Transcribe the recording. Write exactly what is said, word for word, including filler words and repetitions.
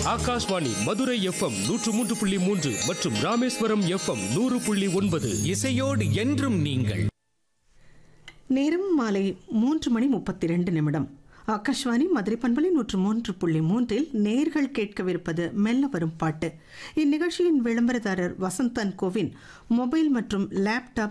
Akashvani Madurai FM நூற்று மூன்று புள்ளி மூன்று மற்றும் ராமேஸ்வரம் எஃப்எம் நூறு புள்ளி ஒன்பது. இசையோடு என்றும் நீங்கள். நேரம் மாலை மூன்று மணி முப்பத்தி இரண்டு நிமிடம். ஆகாஷ்வாணி மதுரை பண்பலை நூற்று மூன்று புள்ளி மூன்றில் நேர்கள் கேட்கவிருப்பது மெல்ல வரும் பாட்டு. இந்நிகழ்ச்சியின் விளம்பரதாரர் வசந்தன் கோவின் மொபைல் மற்றும் லேப்டாப்